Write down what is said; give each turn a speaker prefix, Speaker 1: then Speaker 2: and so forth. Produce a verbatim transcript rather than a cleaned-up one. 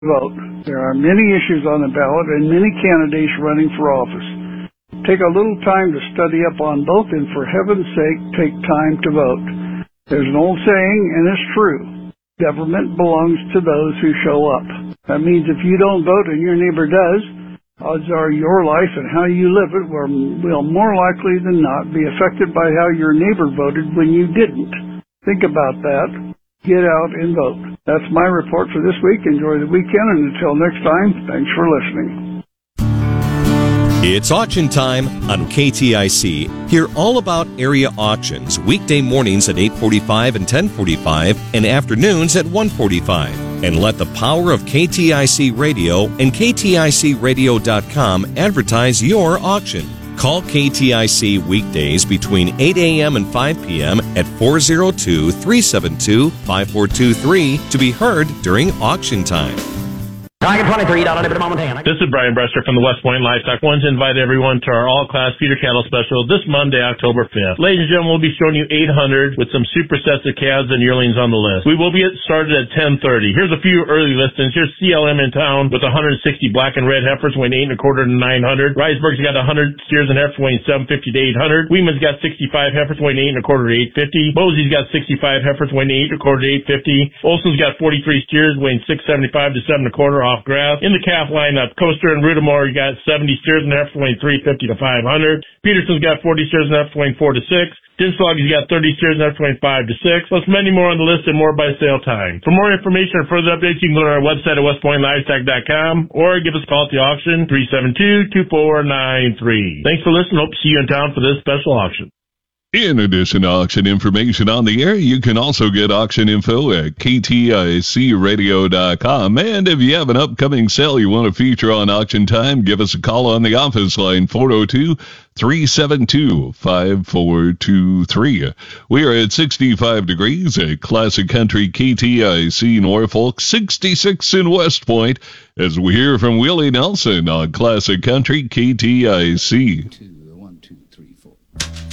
Speaker 1: Vote. There are many issues on the ballot and many candidates running for office. Take a little time to study up on both, and for heaven's sake, take time to vote. There's an old saying, and it's true. Government belongs to those who show up. That means if you don't vote and your neighbor does, odds are your life and how you live it will, will more likely than not be affected by how your neighbor voted when you didn't. Think about that. Get out and vote. That's my report for this week. Enjoy the weekend, and until next time, thanks for listening.
Speaker 2: It's auction time on K T I C. Hear all about area auctions weekday mornings at eight forty-five and ten forty-five and afternoons at one forty-five. And let the power of K T I C Radio and K T I C radio dot com advertise your auction. Call K T I C weekdays between eight a.m. and five p.m. at four oh two, three seven two, five four two three to be heard during auction time.
Speaker 3: This is Brian Brester from the West Point Livestock. Wanted to invite everyone to our all-class feeder cattle special this Monday, October fifth. Ladies and gentlemen, we'll be showing you eight hundred with some super sets of calves and yearlings on the list. We will be get started at ten thirty. Here's a few early listings. Here's C L M in town with one hundred sixty black and red heifers weighing eight and a quarter to nine hundred. Riseburg's got one hundred steers and heifers weighing seven fifty to eight hundred. Weeman's got sixty-five heifers weighing eight and a quarter to eight fifty. Bosey's got sixty-five heifers weighing eight and a quarter to eight fifty. Olson's got forty-three steers weighing six seventy-five to seven and a quarter off grass. In the calf lineup, Coaster and Rudamore, you got seventy steers and heifers weighing three fifty to five hundred. Peterson's got forty steers and heifers weighing four to six. Dinslog's got thirty steers and heifers weighing five to six. Plus many more on the list and more by sale time. For more information or further updates, you can go to our website at west point livestock dot com or give us a call at the auction, three seven two, two four nine three. Thanks for listening. Hope to see you in town for this special auction.
Speaker 4: In addition to auction information on the air, you can also get auction info at K T I C radio dot com. And if you have an upcoming sale you want to feature on Auction Time, give us a call on the office line, four oh two, three seven two, five four two three. We are at sixty-five degrees at Classic Country K T I C Norfolk, sixty-six in West Point, as we hear from Willie Nelson on Classic Country K T I C.
Speaker 5: Two, one, two, three, four.